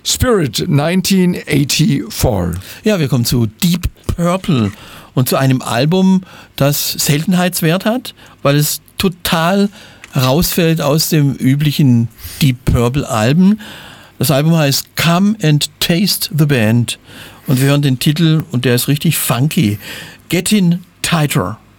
Spirit 1984. Ja, wir kommen zu Deep Purple und zu einem Album, das Seltenheitswert hat, weil es total rausfällt aus dem üblichen Deep Purple Alben. Das Album heißt Come and Taste the Band und wir hören den Titel und der ist richtig funky. Getting Tighter.